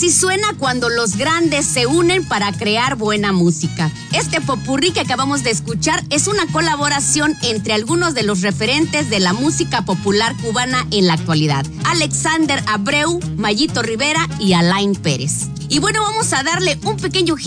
Así suena cuando los grandes se unen para crear buena música. Este popurrí que acabamos de escuchar es una colaboración entre algunos de los referentes de la música popular cubana en la actualidad: Alexander Abreu, Mayito Rivera y Alain Pérez. Y bueno, vamos a darle un pequeño giro